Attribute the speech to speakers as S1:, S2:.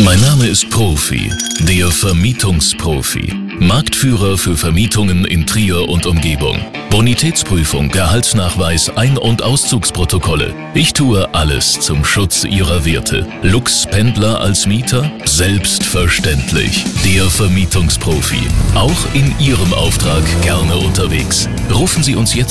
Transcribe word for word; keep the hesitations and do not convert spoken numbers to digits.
S1: Mein Name ist Profi, der Vermietungsprofi. Marktführer für Vermietungen in Trier und Umgebung. Bonitätsprüfung, Gehaltsnachweis, Ein- und Auszugsprotokolle. Ich tue alles zum Schutz Ihrer Werte. Lux-Pendler als Mieter? Selbstverständlich. Der Vermietungsprofi. Auch in Ihrem Auftrag gerne unterwegs. Rufen Sie uns jetzt